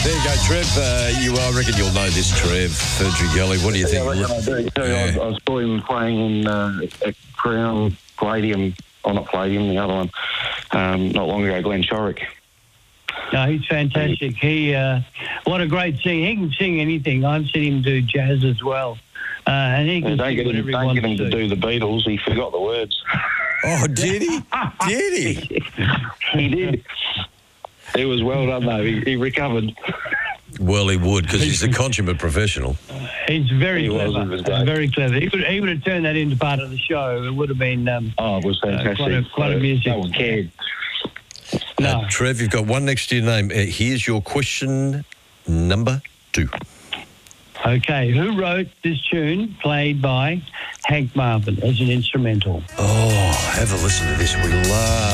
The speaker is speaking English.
There you go, Trev. I reckon you'll know this, Trev. Drighelli, what do you think? I reckon I do too. Yeah. I saw him playing in at Crown Palladium, not Palladium, the other one, not long ago, Glen Shorrock. No, he's fantastic. What a great singer. He can sing anything. I've seen him do jazz as well. And he can Don't sing get whatever he him wants to do the Beatles. He forgot the words. Oh, did he? Did he? He did. It was well done, though. He recovered. Well, he would, because he's a consummate professional. He's very clever. He was great. Very clever. He would have turned that into part of the show. It would have been... It was fantastic. quite amusing. No one cared. No. Trev, you've got one next to your name. Here's your question number 2. Okay, who wrote this tune played by Hank Marvin as an instrumental? Oh, have a listen to this. We love...